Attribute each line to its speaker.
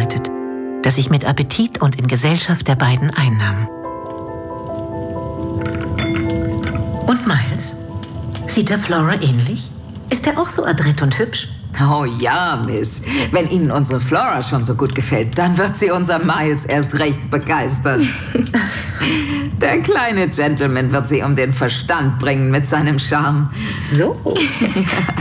Speaker 1: zubereitet, das ich mit Appetit und in Gesellschaft der beiden einnahm. Und Miles? Sieht er Flora ähnlich? Ist er auch so adrett und hübsch?
Speaker 2: Oh ja, Miss. Wenn Ihnen unsere Flora schon so gut gefällt, dann wird sie unser Miles erst recht begeistern. Der kleine Gentleman wird sie um den Verstand bringen mit seinem Charme.
Speaker 1: So?